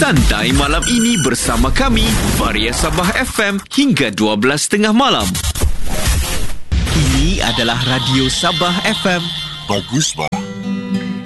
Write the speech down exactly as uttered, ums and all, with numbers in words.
Santai malam ini bersama kami, Varia Sabah F M, hingga dua belas tiga puluh malam. Ini adalah Radio Sabah F M. Bagus, Bang.